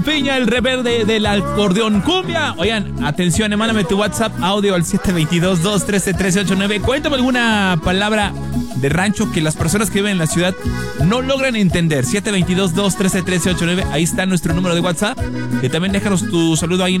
Piña, el reverde del acordeón cumbia. Oigan, atención, mándame tu WhatsApp audio al 722-213-1389. Cuéntame alguna palabra de rancho que las personas que viven en la ciudad no logran entender. 722-213-1389. Ahí está nuestro número de WhatsApp. Y también déjanos tu saludo ahí